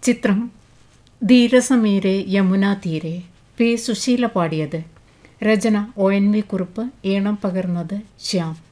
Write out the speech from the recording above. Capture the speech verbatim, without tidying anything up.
ചിത്രം ധീരസമീരെ യമുനാ തീരെ. പി സുശീല പാടിയത്. രചന ഒ എൻ വി കുറുപ്പ്. ഈണം പകർന്നത് ശ്യാം.